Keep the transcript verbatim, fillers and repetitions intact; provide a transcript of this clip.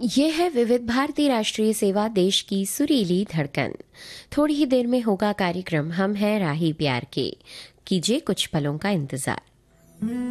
ये है विविध भारती राष्ट्रीय सेवा, देश की सुरीली धड़कन। थोड़ी ही देर में होगा कार्यक्रम हम हैं राही प्यार के। कीजिए कुछ पलों का इंतजार।